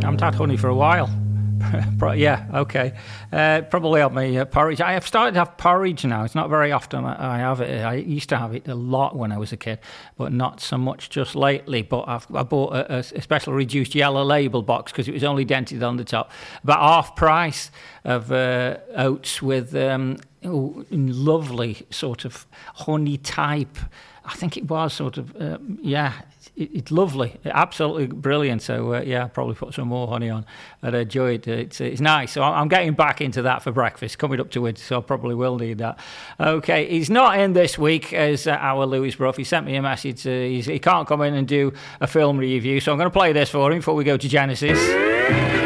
haven't had honey for a while. Yeah, okay. Probably have my porridge. I have started to have porridge now. It's not very often I have it. I used to have it a lot when I was a kid, but not so much just lately. But I bought a special reduced yellow label box because it was only dented on the top. About half price of oats with lovely sort of honey type. I think it was sort of, it's lovely, absolutely brilliant. So, I'll probably put some more honey on. I'd enjoy it. It's nice. So I'm getting back into that for breakfast, coming up to winter, so I probably will need that. Okay, he's not in this week as our Lewis Bruff. He sent me a message. He can't come in and do a film review, so I'm going to play this for him before we go to Genesis.